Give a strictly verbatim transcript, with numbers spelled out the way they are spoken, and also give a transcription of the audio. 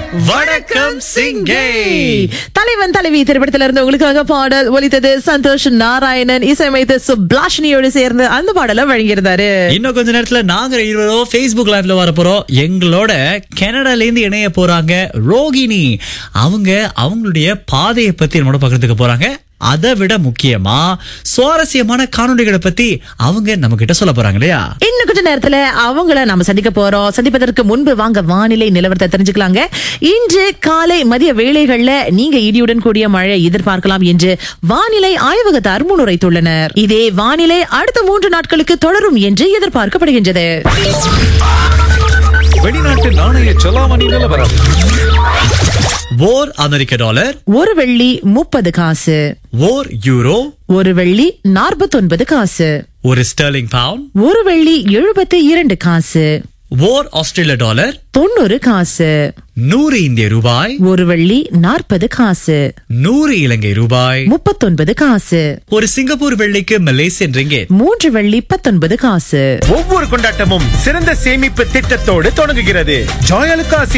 வணக்கம் சிங்கே. தலைவன் தலைவி திரைப்படத்தில இருந்து உங்களுக்காக பாடல் ஒலித்தது. சந்தோஷ் நாராயணன் இசையமைத்து சுப்லாஷினியோடு சேர்ந்து அந்த பாடலை வழங்கியிருந்தாரு. இன்னும் கொஞ்ச நேரத்துல நாங்க இருவரும் Facebook லைவ்ல வர போறோம். எங்களோட கனடால இருந்து இணைய போறாங்க ரோகிணி. அவங்க அவங்களுடைய பாதையை பத்தி நம்மளோட பகிர்ந்துக்க போறாங்க. அதை விட முக்கியமா சுவாரஸ்யமான காணொளிகளை பத்தி அவங்க நம்ம கிட்ட சொல்ல போறாங்க இல்லையா? இன்னும் கொஞ்ச நேரத்துல அவங்கள நாம சந்திக்க போறோம். சந்திப்பதற்கு முன்பு வாங்க வானிலை நிலவரத்தை தெரிஞ்சுக்கலாங்க. இன்று காலை மதிய வேளைகள்ல நீங்க இடியுடன் கூடிய மழை எதிர்பார்க்கலாம் என்று வானிலை ஆய்வகத்தார் முன்னுரைத்துள்ளனர். இதே வானிலை அடுத்த மூன்று நாட்களுக்கு தொடரும் என்று எதிர்பார்க்கப்படுகின்றது. வெளிநாட்டு நாணய செலாவணி நிலவரம். ஓர் அமெரிக்க டாலர் ஒரு வெள்ளி முப்பது காசு, ஓர் யூரோ ஒரு வெள்ளி நாற்பத்தி ஒன்பது காசு, ஒரு ஸ்டெர்லிங் பவுண்ட் ஒரு வெள்ளி எழுபத்தி இரண்டு காசு, ஓர் ஆஸ்திரேலிய டாலர் தொண்ணூறு காசு, நூறு இந்திய ரூபாய், ஒரு வெள்ளி நாற்பது காசு, நூறு இலங்கை ரூபாய், முப்பத்தொன்பது காசு, ஒரு சிங்கப்பூர் வெள்ளிக்கு மலேசியன் ரிங்கிட், மூன்று வெள்ளி பத்தொன்பது காசு. ஒவ்வொரு கொண்டாட்டமும் சிறந்த சேமிப்பு திட்டத்தோடு தொடங்குகிறது. ஜாய் அலுகாஸ்